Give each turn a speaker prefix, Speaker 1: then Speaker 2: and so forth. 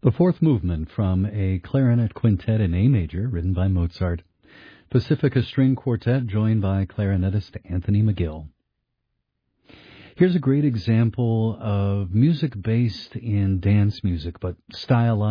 Speaker 1: The fourth movement from a clarinet quintet in A major, written by Mozart. Pacifica String Quartet, joined by clarinetist Anthony McGill. Here's a great example of music based in dance music, but stylized